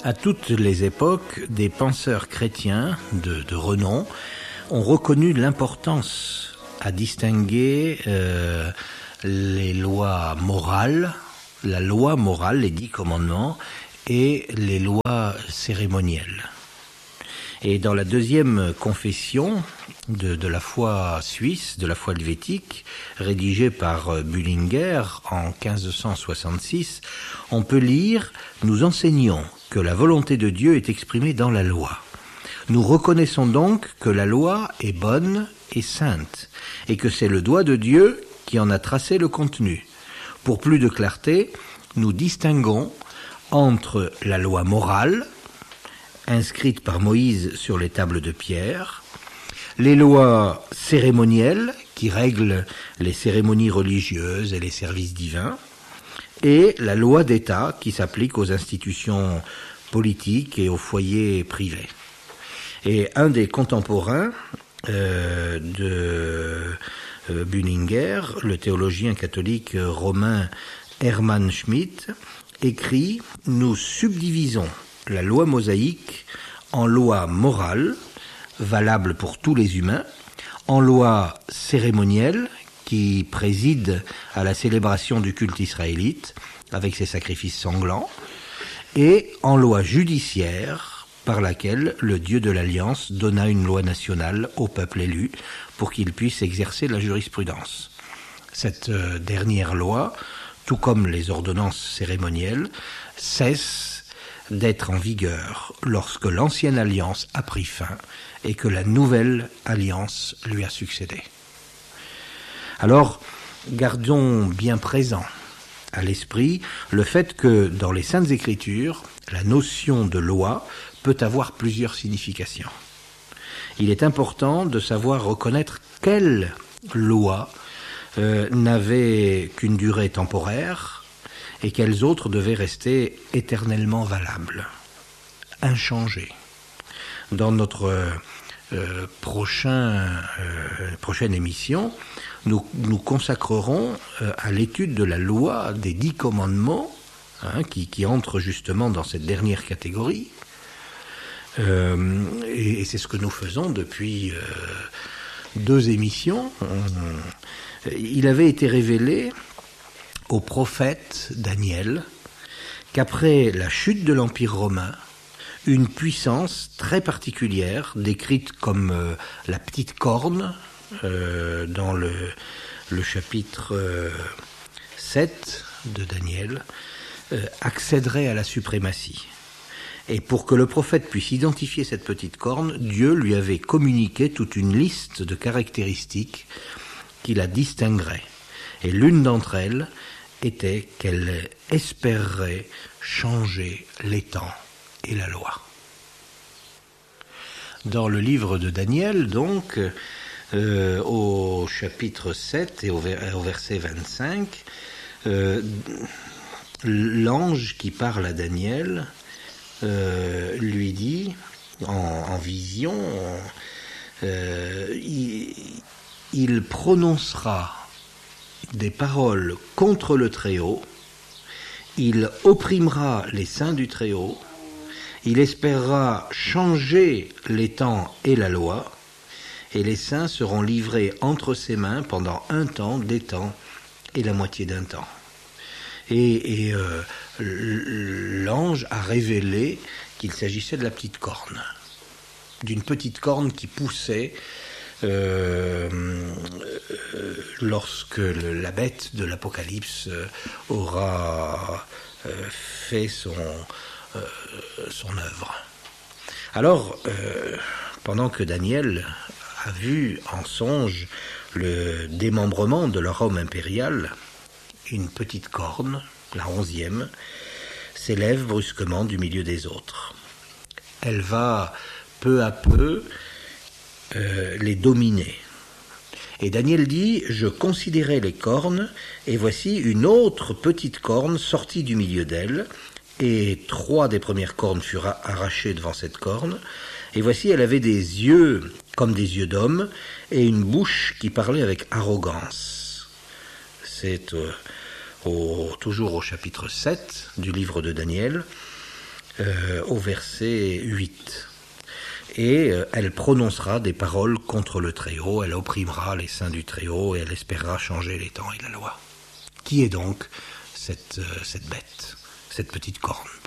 À toutes les époques, des penseurs chrétiens de renom ont reconnu l'importance à distinguer les lois morales, la loi morale, les 10 commandements, et les lois cérémonielles. Et dans la deuxième confession de la foi suisse, de la foi helvétique, rédigée par Bullinger en 1566, on peut lire « Nous enseignons que la volonté de Dieu est exprimée dans la loi. Nous reconnaissons donc que la loi est bonne et sainte, et que c'est le doigt de Dieu qui en a tracé le contenu. Pour plus de clarté, nous distinguons entre la loi morale, inscrite par Moïse sur les tables de pierre, les lois cérémonielles qui règlent les cérémonies religieuses et les services divins, et la loi d'État qui s'applique aux institutions politiques et aux foyers privés. Et un des contemporains de Bullinger, le théologien catholique romain Hermann Schmidt, écrit « Nous subdivisons la loi mosaïque en loi morale, valable pour tous les humains, en loi cérémonielle, qui préside à la célébration du culte israélite, avec ses sacrifices sanglants, et en loi judiciaire, par laquelle le Dieu de l'Alliance donna une loi nationale au peuple élu, pour qu'il puisse exercer la jurisprudence. Cette dernière loi, tout comme les ordonnances cérémonielles, cesse d'être en vigueur lorsque l'ancienne alliance a pris fin et que la nouvelle alliance lui a succédé. Alors, gardons bien présent à l'esprit le fait que dans les Saintes Écritures, la notion de loi peut avoir plusieurs significations. Il est important de savoir reconnaître quelle loi n'avait qu'une durée temporaire et quelles autres devaient rester éternellement valables, inchangées. Dans notre prochaine émission, nous consacrerons à l'étude de la loi des 10 commandements, qui entre justement dans cette dernière catégorie. Et c'est ce que nous faisons depuis 2 émissions. Il avait été révélé au prophète Daniel qu'après la chute de l'Empire romain, une puissance très particulière, décrite comme la petite corne, dans le chapitre 7 de Daniel, accéderait à la suprématie. Et pour que le prophète puisse identifier cette petite corne, Dieu lui avait communiqué toute une liste de caractéristiques qui la distingueraient. Et l'une d'entre elles était qu'elle espérerait changer les temps et la loi. Dans le livre de Daniel, donc, au chapitre 7 et au verset 25, l'ange qui parle à Daniel lui dit, en vision, il prononcera des paroles contre le Très-Haut, il opprimera les saints du Très-Haut, il espérera changer les temps et la loi, et les saints seront livrés entre ses mains pendant 1 temps, des temps et la moitié d'un temps. Et l'ange a révélé qu'il s'agissait de la petite corne, d'une petite corne qui poussait lorsque la bête de l'Apocalypse aura fait son œuvre. Alors, pendant que Daniel a vu en songe le démembrement de la Rome impériale, une petite corne, la 11e, s'élève brusquement du milieu des autres. Elle va peu à peu les dominer. Et Daniel dit « Je considérais les cornes, et voici une autre petite corne sortie du milieu d'elle, et 3 des premières cornes furent arrachées devant cette corne, et voici elle avait des yeux comme des yeux d'homme, et une bouche qui parlait avec arrogance. » C'est toujours au chapitre 7 du livre de Daniel. au verset 8. Et elle prononcera des paroles contre le Très-Haut, elle opprimera les saints du Très-Haut et elle espérera changer les temps et la loi. Qui est donc cette bête, cette petite corne plutôt ?